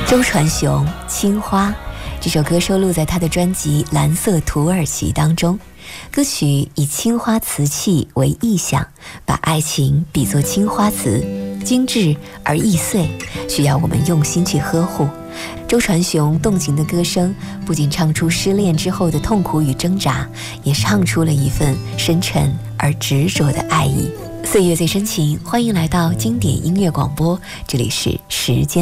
周传雄《青花》这首歌收录在他的专辑《蓝色土耳其》当中。歌曲以青花瓷器为意象，把爱情比作青花瓷，精致而易碎，需要我们用心去呵护。周传雄动情的歌声不仅唱出失恋之后的痛苦与挣扎，也唱出了一份深沉而执着的爱意。岁月最深情，欢迎来到经典音乐广播，这里是时间